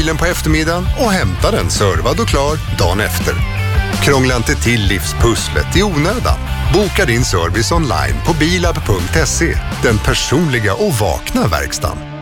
bilen på eftermiddagen och hämta den servad och klar dagen efter. Krångla inte till livspusslet i onödan. Boka din service online på bilab.se. Den personliga och vakna verkstaden.